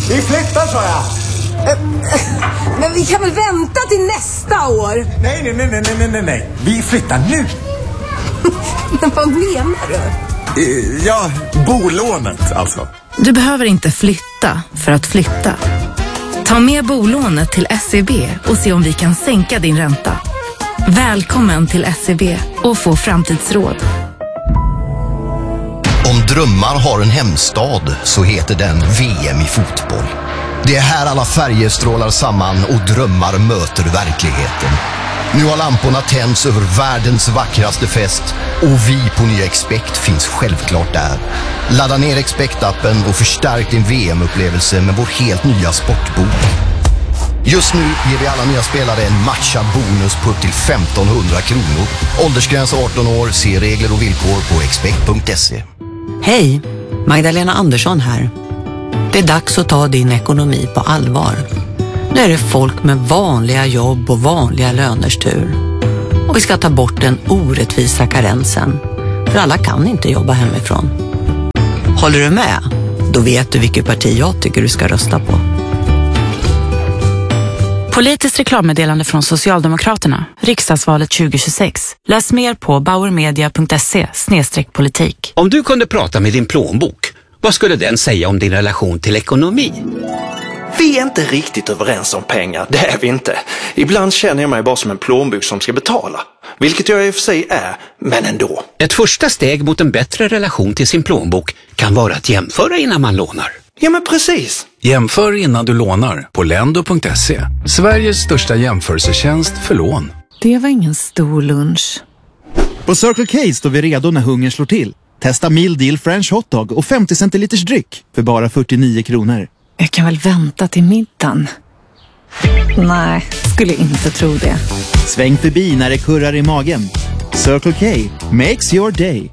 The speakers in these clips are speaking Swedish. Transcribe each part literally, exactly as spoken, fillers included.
Vi flyttar, sa jag. Men vi kan väl vänta till nästa år? Nej, nej, nej, nej, nej, nej, nej. Vi flyttar nu. Men vad menar du? Ja, bolånet alltså. Du behöver inte flytta för att flytta. Ta med bolånet till S E B och se om vi kan sänka din ränta. Välkommen till S E B och få framtidsråd. Om drömmar har en hemstad så heter den V M i fotboll. Det är här alla färger strålar samman och drömmar möter verkligheten. Nu har lamporna tänds över världens vackraste fest och vi på Nya Expect finns självklart där. Ladda ner Expect-appen och förstärk din V M-upplevelse med vår helt nya sportbok. Just nu ger vi alla nya spelare en matchad bonus på upp till femton hundra kronor. Åldersgräns arton år, se regler och villkor på expect punkt se. Hej, Magdalena Andersson här. Det är dags att ta din ekonomi på allvar. Nu är det folk med vanliga jobb och vanliga löners tur. Och vi ska ta bort den orättvisa karensen. För alla kan inte jobba hemifrån. Håller du med? Då vet du vilket parti jag tycker du ska rösta på. Politiskt reklammeddelande från Socialdemokraterna. Riksdagsvalet tjugo tjugosex. Läs mer på bauermedia punkt se snedstreck politik. Om du kunde prata med din plånbok, vad skulle den säga om din relation till ekonomi? Vi är inte riktigt överens om pengar, det är vi inte. Ibland känner jag mig bara som en plånbok som ska betala. Vilket jag i och för sig är, men ändå. Ett första steg mot en bättre relation till sin plånbok kan vara att jämföra innan man lånar. Ja, men precis. Jämför innan du lånar på lendo punkt se. Sveriges största jämförelsetjänst för lån. Det var ingen stor lunch. På Circle K står vi redo när hungern slår till. Testa meal deal French hotdog och femtio centiliters dryck för bara fyrtionio kronor. Jag kan väl vänta till middagen? Nej, skulle inte tro det. Sväng förbi när det kurrar i magen. Circle K makes your day.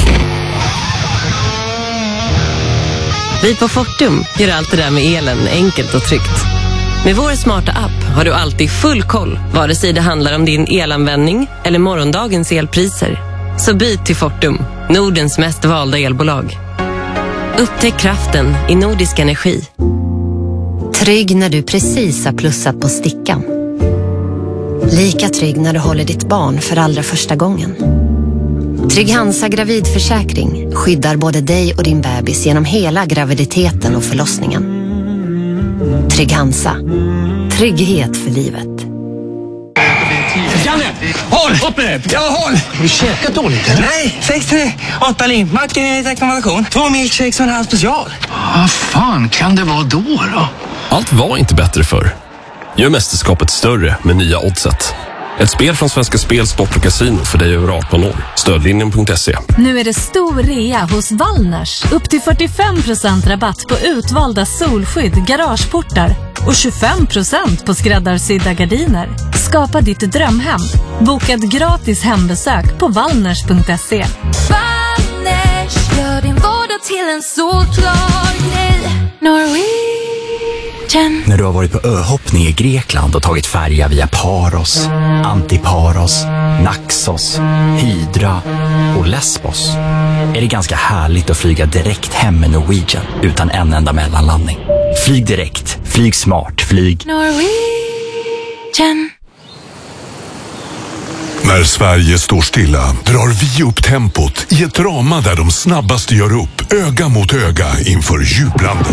Vi på Fortum gör allt det där med elen enkelt och tryggt. Med vår smarta app har du alltid full koll, vare sig det handlar om din elanvändning eller morgondagens elpriser. Så byt till Fortum, Nordens mest valda elbolag. Upptäck kraften i Nordisk Energi. Trygg när du precis har plussat på stickan. Lika trygg när du håller ditt barn för allra första gången. Trygg Hansa gravidförsäkring skyddar både dig och din bebis genom hela graviditeten och förlossningen. Trygg Hansa. Trygghet för livet. Janne, håll! Upp med det! Ja, håll! Har du käkat dåligt eller? Nej, sex tre, åtta lim, macken i rekommendation, två milkshakes och en halv special. Vad fan kan det vara då då? Allt var inte bättre förr. Gör mästerskapet större med nya oddset. Ett spel från Svenska Spel, Sport och Casino för dig över arton år. Stödlinjen punkt se. Nu är det stor rea hos Wallners. Upp till fyrtiofem procent rabatt på utvalda solskydd, garageportar och tjugofem procent på skräddarsydda gardiner. Skapa ditt drömhem. Boka ett gratis hembesök på wallners punkt se. Wallners, gör din vardag till en solklar grej. Norwegian. När du har varit på öhoppning i Grekland och tagit färja via Paros, Antiparos, Naxos, Hydra och Lesbos är det ganska härligt att flyga direkt hem med Norwegian utan en enda mellanlandning. Flyg direkt, flyg smart, flyg Norwegian. När Sverige står stilla drar vi upp tempot i ett drama där de snabbaste gör upp öga mot öga inför jublandet.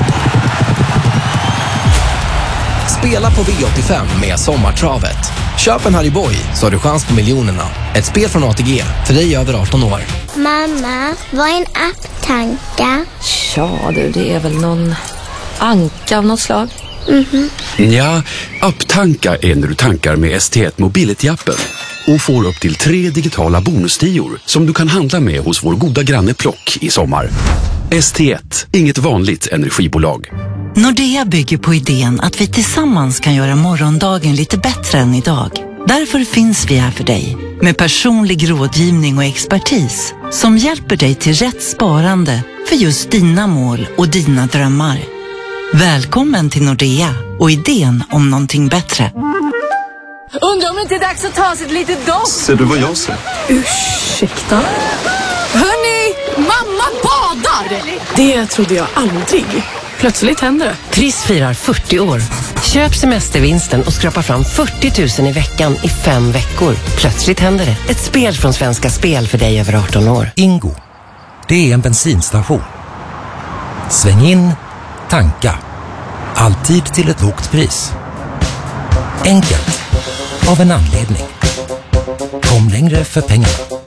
Spela på V åttiofem med Sommartravet. Köp en Harry Boy så har du chans på miljonerna. Ett spel från A T G för dig över arton år. Mamma, vad är en apptanka? Ja du, det är väl någon anka av något slag. Mhm. Ja, apptankar är när du tankar med S T ett Mobility-appen och får upp till tre digitala bonustior som du kan handla med hos vår goda granne Plock i sommar. S T ett, inget vanligt energibolag. Nordea bygger på idén att vi tillsammans kan göra morgondagen lite bättre än idag. Därför finns vi här för dig med personlig rådgivning och expertis som hjälper dig till rätt sparande för just dina mål och dina drömmar. Välkommen till Nordea och idén om någonting bättre. Undrar om det inte är dags att ta sig ett litet dopp. Ser du vad jag ser? Ursäkta. Hörni, mamma badar! Det trodde jag aldrig. Plötsligt händer det. Triss firar fyrtio år. Köp semestervinsten och skrapa fram fyrtio tusen i veckan i fem veckor. Plötsligt händer det. Ett spel från Svenska Spel för dig över arton år. Ingo. Det är en bensinstation. Sväng in, tanka. Alltid till ett lågt pris. Enkelt. Av en anledning. Kom längre för pengarna.